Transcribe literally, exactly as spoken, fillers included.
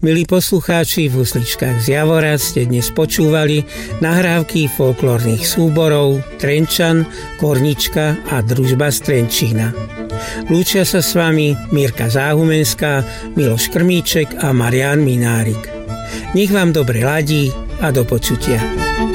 Milí poslucháči, v husličkách z Javora ste dnes počúvali nahrávky folklórnych súborov Trenčan, Kornička a Družba z Trenčína. Lúčia sa s vami Mirka Záhumenská, Miloš Krmíček a Marián Minárik. Nech vám dobre ladí a do počutia.